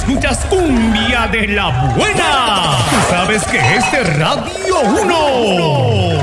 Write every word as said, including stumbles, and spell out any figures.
escuchas cumbia de la buena. Tú sabes que este es Radio uno.